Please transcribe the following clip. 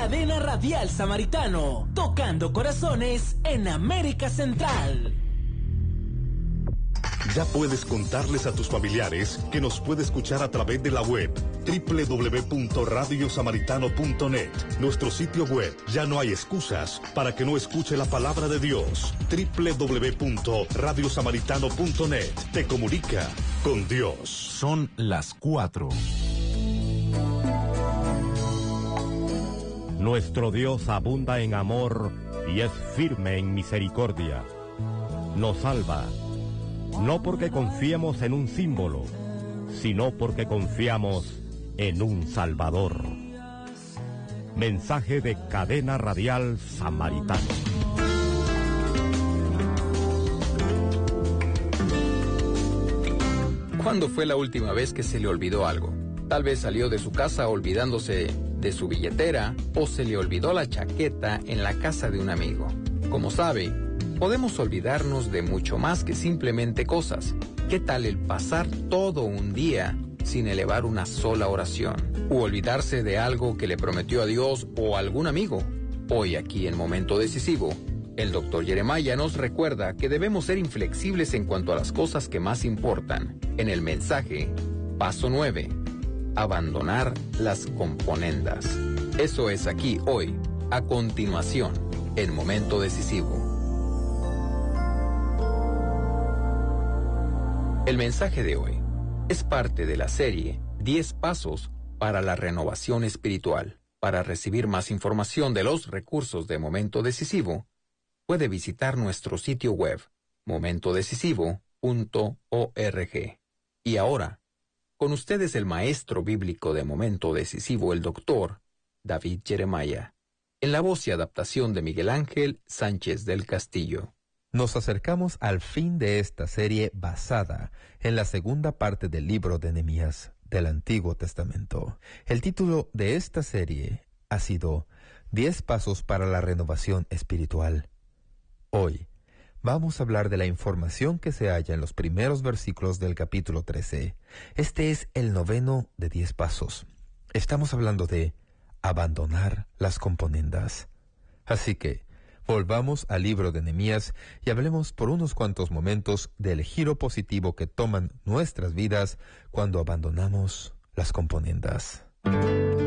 Cadena Radial Samaritano, tocando corazones en América Central. Ya puedes contarles a tus familiares que nos puede escuchar a través de la web www.radiosamaritano.net. Nuestro sitio web. Ya no hay excusas para que no escuche la palabra de Dios. www.radiosamaritano.net. Te comunica con Dios. Son las 4. Nuestro Dios abunda en amor y es firme en misericordia. Nos salva, no porque confiemos en un símbolo, sino porque confiamos en un Salvador. Mensaje de Cadena Radial Samaritano. ¿Cuándo fue la última vez que se le olvidó algo? Tal vez salió de su casa olvidándose de su billetera o se le olvidó la chaqueta en la casa de un amigo. Como sabe, podemos olvidarnos de mucho más que simplemente cosas. ¿Qué tal el pasar todo un día sin elevar una sola oración? O olvidarse de algo que le prometió a Dios o a algún amigo. Hoy aquí en Momento Decisivo, el Dr. Jeremiah nos recuerda que debemos ser inflexibles en cuanto a las cosas que más importan. En el mensaje, paso 9. Abandonar las componendas. Eso es aquí, hoy, a continuación, en Momento Decisivo. El mensaje de hoy es parte de la serie 10 Pasos para la Renovación Espiritual. Para recibir más información de los recursos de Momento Decisivo, puede visitar nuestro sitio web, momentodecisivo.org. Y ahora, con ustedes el maestro bíblico de Momento Decisivo, el doctor David Jeremiah, en la voz y adaptación de Miguel Ángel Sánchez del Castillo. Nos acercamos al fin de esta serie basada en la segunda parte del libro de Nehemías del Antiguo Testamento. El título de esta serie ha sido 10 Pasos para la Renovación Espiritual. Hoy vamos a hablar de la información que se halla en los primeros versículos del capítulo 13. Este es el noveno de 10 pasos. Estamos hablando de abandonar las componendas. Así que, volvamos al libro de Nehemías y hablemos por unos cuantos momentos del giro positivo que toman nuestras vidas cuando abandonamos las componendas.